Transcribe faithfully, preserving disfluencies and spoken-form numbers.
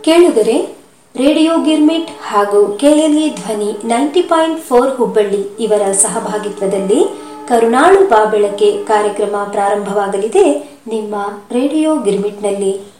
ಕೇಳುಗರೆ, ರೇಡಿಯೋ ಗಿರ್ಮಿಟ್ ಹಾಗೂ ಕೆಎಲ್ಇ ಧ್ವನಿ ನೈಂಟಿ ಪಾಯಿಂಟ್ ಫೋರ್ ಹುಬ್ಬಳ್ಳಿ ಇವರ ಸಹಭಾಗಿತ್ವದಲ್ಲಿ ಕರುಣಾಳು ಬಾಬೆಳಕೆ ಕಾರ್ಯಕ್ರಮ ಪ್ರಾರಂಭವಾಗಲಿದೆ. ನಿಮ್ಮ ರೇಡಿಯೋ ಗಿರ್ಮಿಟ್ನಲ್ಲಿ